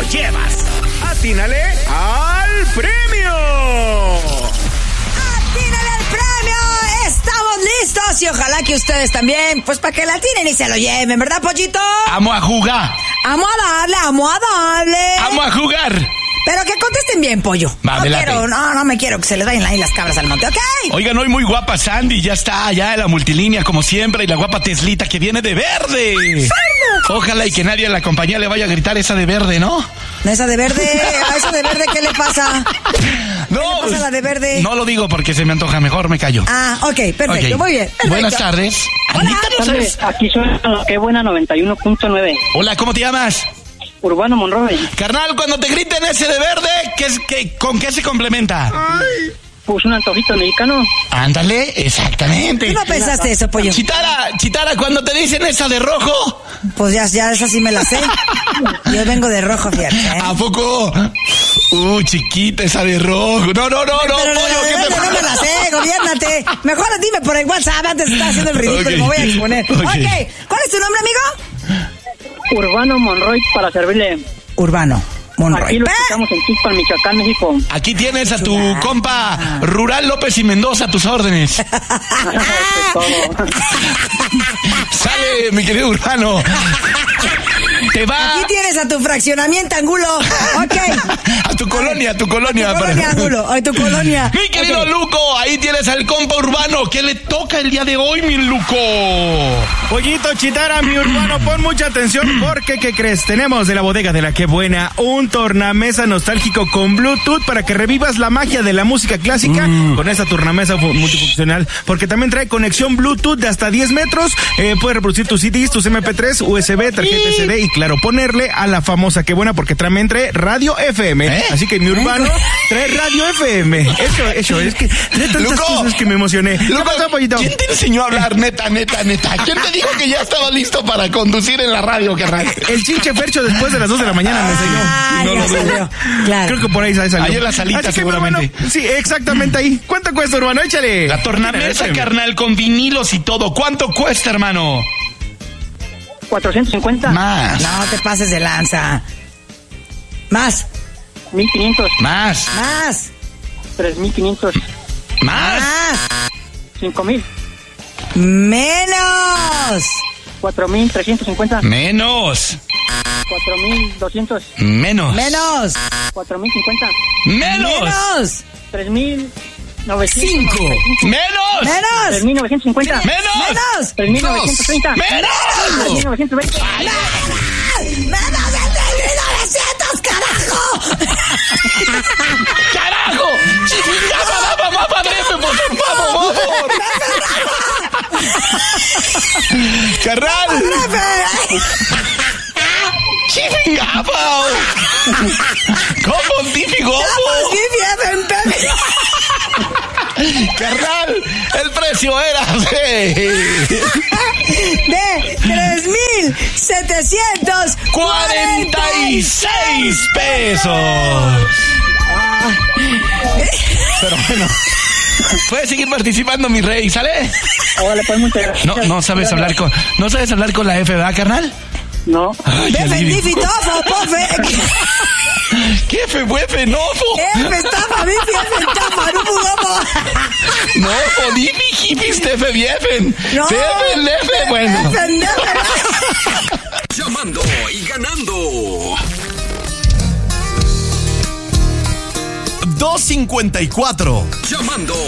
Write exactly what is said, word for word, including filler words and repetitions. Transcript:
llevas. ¡Atínale al premio! ¡Atínale al premio! ¡Estamos listos! Y ojalá que ustedes también, pues para que la atinen y se lo lleven, ¿verdad, Pollito? Amo a jugar. Amo a darle, amo a darle. Amo a jugar. Pero que contesten bien, Pollo. Va, no velate. quiero, no, no me quiero que se les vayan ahí las cabras al monte, ¿ok? Oigan, hoy muy guapa Sandy, ya está allá en la multilínea como siempre, y la guapa Teslita que viene de verde. Ojalá y que nadie en la compañía le vaya a gritar esa de verde, ¿no? Esa de verde, a esa de verde, ¿qué le pasa? No, ¿Qué le pasa a la de verde? No lo digo porque se me antoja, mejor me callo. Ah, ok, perfecto, Okay. muy bien. Perfecto. Buenas tardes. Hola. Anita, ¿no sabes? Aquí suena Qué Buena noventa y uno punto nueve. Hola, ¿cómo te llamas? Urbano Monroy. Carnal, cuando te griten ese de verde, ¿qué es, qué, ¿con qué se complementa? Pues un antojito mexicano. Ándale, exactamente. ¿Tú no pensaste eso, Pollo? Chitara, Chitara, cuando te dicen esa de rojo, Pues ya, ya esa sí me la sé. Yo vengo de rojo, fíjate, ¿eh? ¿a poco? Uh, chiquita, esa de rojo. No, no, no, no, Pero la pollo, de ¿qué verde te no me la sé, gobiérnate. Mejor dime por el WhatsApp, antes de estar haciendo el ridículo, Ok. me voy a exponer. Ok. Ok, ¿cuál es tu nombre, amigo? Urbano Monroy para servirle. Urbano Monroy. Aquí lo ¡Pe! escuchamos en Chispan, Michoacán, México. Aquí tienes a tu Chulada. compa Rural López y Mendoza a tus órdenes. Eso es todo. Sale, mi querido Urbano. Te va Aquí tienes a tu fraccionamiento Angulo. Ok. a tu colonia, a tu colonia. Tu colonia Angulo, a tu colonia. Mi querido Ok. Luco, ahí tienes al compa Urbano. ¿Qué le toca el día de hoy, mi Luco? Pollito, Chitara, mi Urbano, pon mucha atención porque, ¿qué crees? Tenemos de la bodega de la Qué Buena un tornamesa nostálgico con Bluetooth para que revivas la magia de la música clásica Mm. con esta tornamesa fu- multifuncional, porque también trae conexión Bluetooth de hasta diez metros, eh, puedes reproducir tus C Ds, tus M P tres, U S B, tarjeta S D y claro, ponerle a la famosa Qué Buena porque también trae radio F M, ¿Eh? así que mi Urbano trae radio F M. Eso, eso, es que trae tantas Luco. cosas que me emocioné. ¿Qué Luco, pasó, Pollito? ¿quién te enseñó a hablar neta, neta, neta? ¿Quién te dijo que ya estaba listo para conducir en la radio, carnal? El chinche Fercho después de las dos de la mañana me enseñó. Ah, No ya lo dudo. salió. Claro. Creo que por ahí salió. Ahí en la salita, Así que, seguramente. bueno, sí, exactamente ahí. ¿Cuánto cuesta, Urbano? Échale. La tornamesa, carnal, con vinilos y todo. ¿Cuánto cuesta, hermano? cuatrocientos cincuenta. Más. No te pases de lanza. Más, mil quinientos. Más. más, tres mil quinientos. Más. más. cinco mil. Menos. cuatro mil trescientos cincuenta. Menos. cuatro mil doscientos. Menos. Menos. cuatro mil cincuenta. Menos. Menos. tres mil novecientos. Cinco. Menos. tres Menos. mil novecientos cincuenta. Menos. Menos. tres mil novecientos treinta. tres mil Menos. novecientos veinte. Menos de mil novecientos, carajo. ¡Carajo! ¡Chingada, mamá, padre, por favor! ¡Carnal! ¡Chingado! ¿Cómo, típico? ¡Carnal! El precio era de... De tres mil setecientos ¡cuarenta y seis pesos! Pero bueno, puedes seguir participando, mi rey, ¿sale? Órale, pues, muchas gracias. No, no sabes hablar con... ¿No sabes hablar con la F, ¿verdad, carnal? No. Ay, qué alivio. Defendifitofo, pofe. ¿Qué F fue fenofo? F estafa, bifi, F estafa, no pudo. No, podimi, hippies, tefe, viefen. No. Tefe, lefe, bueno. Llamando y ganando. dos cincuenta y cuatro. Llamando